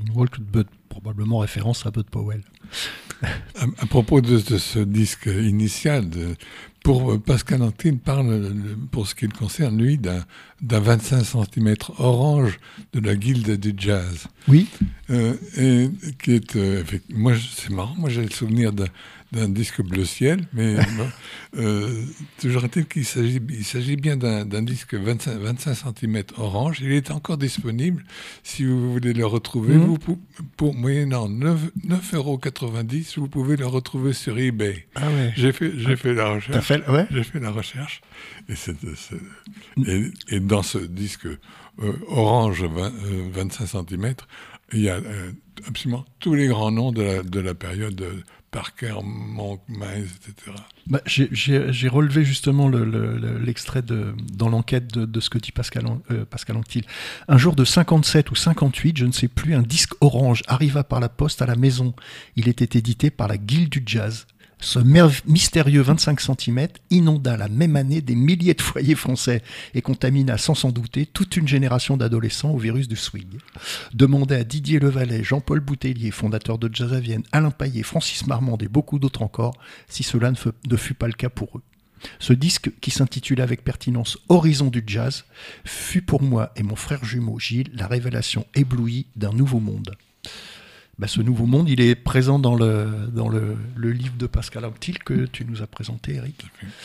Walk Bud, probablement référence à Bud Powell. À propos de ce disque initial, pour Pascal Anctil parle, pour ce qui le concerne, lui, d'un 25 cm orange de la Guilde du Jazz. Oui. Et qui est, moi, c'est marrant, moi j'ai le souvenir d'un disque bleu ciel, mais toujours est-il qu'il s'agit bien d'un disque 25 cm orange. Il est encore disponible. Si vous voulez le retrouver, pour moyennant 9,90 €, vous pouvez le retrouver sur eBay. Ah ouais. J'ai fait la recherche. Ouais. J'ai fait la recherche. Et dans ce disque orange 25 cm, il y a absolument tous les grands noms de la période Parker, Monk, Miles, etc. J'ai relevé justement l'extrait dans l'enquête de ce que dit Pascal Anctil. Un jour de 57 ou 58, je ne sais plus, un disque orange arriva par la poste à la maison. Il était édité par la Guilde du Jazz. Ce mystérieux 25 cm inonda la même année des milliers de foyers français et contamina sans s'en douter toute une génération d'adolescents au virus du swing. Demandez à Didier Levalet, Jean-Paul Boutellier, fondateur de Jazz à Vienne, Alain Paillet, Francis Marmande et beaucoup d'autres encore, si cela ne fut pas le cas pour eux. Ce disque, qui s'intitulait avec pertinence « Horizon du jazz », fut pour moi et mon frère jumeau Gilles la révélation éblouie d'un nouveau monde. Ce nouveau monde, il est présent dans le livre de Pascal Anctil que tu nous as présenté, Eric.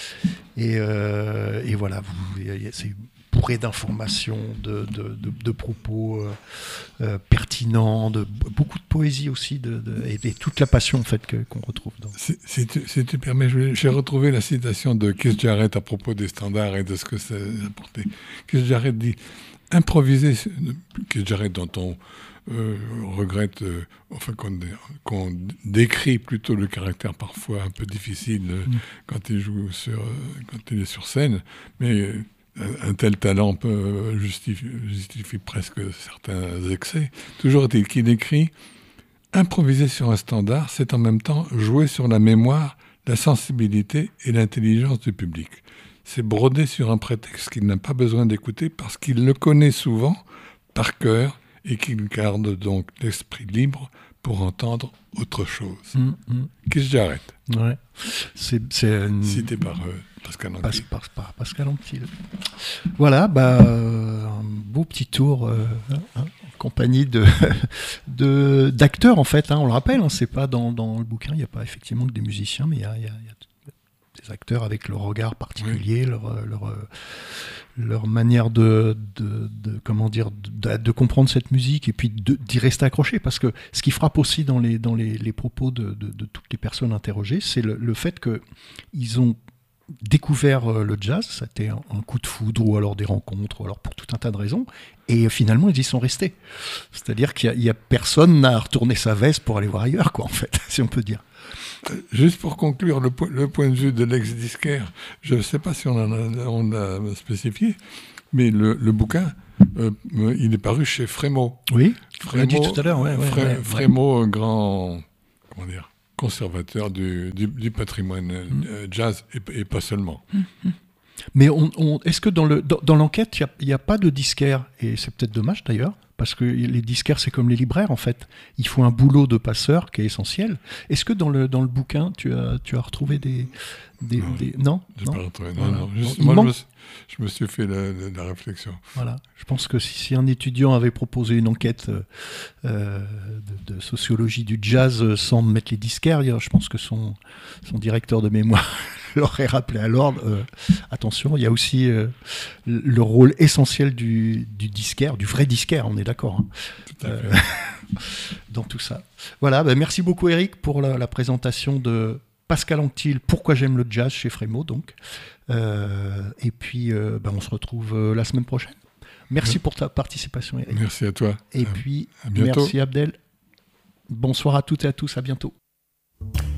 Et voilà, c'est bourré d'informations, de propos pertinents, de beaucoup de poésie aussi, et toute la passion en fait qu'on retrouve dans. Si tu permets, j'ai retrouvé la citation de Keith Jarrett à propos des standards et de ce que ça apportait. Keith Jarrett dit « Improviser », Keith Jarrett dont on regrette, qu'on décrit plutôt le caractère parfois un peu difficile quand il est sur scène, mais un tel talent peut justifie presque certains excès. Toujours est-il qu'il écrit « Improviser sur un standard, c'est en même temps jouer sur la mémoire, la sensibilité et l'intelligence du public. C'est broder sur un prétexte qu'il n'a pas besoin d'écouter parce qu'il le connaît souvent par cœur et qu'il garde donc l'esprit libre pour entendre autre chose. » Keith Jarrett. Ouais. Cité par Pascal Anctil. Par Pascal Anctil. Voilà, un beau petit tour en compagnie d'acteurs en fait. On le rappelle, c'est pas dans le bouquin, il n'y a pas effectivement que des musiciens, mais il y a des acteurs avec leur regard particulier, leur manière de comprendre cette musique et puis d'y rester accroché, parce que ce qui frappe aussi dans les propos de toutes les personnes interrogées, c'est le fait qu'ils ont découvert le jazz, ça a été un coup de foudre ou alors des rencontres ou alors pour tout un tas de raisons, et finalement ils y sont restés. C'est-à-dire qu'il y a personne n'a retourné sa veste pour aller voir ailleurs, quoi, en fait, si on peut dire. Juste pour conclure, le point de vue de l'ex-disquaire, je ne sais pas si on l'a spécifié, mais le bouquin, il est paru chez Frémaux. Oui, on l'a dit tout à l'heure. Frémaux, grand conservateur du patrimoine jazz, et pas seulement. Mais est-ce que dans l'enquête, il n'y a pas de disquaire, et c'est peut-être dommage d'ailleurs, parce que les disquaires, c'est comme les libraires, en fait. Il faut un boulot de passeur qui est essentiel. Est-ce que dans le bouquin, tu as retrouvé des... Non, j'ai pas retrouvé. Non. Je me suis fait la réflexion. Voilà. Je pense que si un étudiant avait proposé une enquête de sociologie du jazz sans mettre les disquaires, je pense que son directeur de mémoire l'aurait rappelé à l'ordre. Attention, il y a aussi le rôle essentiel du disquaire, du vrai disquaire, on est d'accord. Tout à fait. Dans tout ça. Voilà, merci beaucoup Eric pour la présentation de Pascal Anctil, Pourquoi j'aime le jazz chez Frémaux, donc. Et puis, on se retrouve la semaine prochaine. Merci pour ta participation, Eric. Merci à toi. Et puis, à bientôt. Merci Abdel. Bonsoir à toutes et à tous, à bientôt.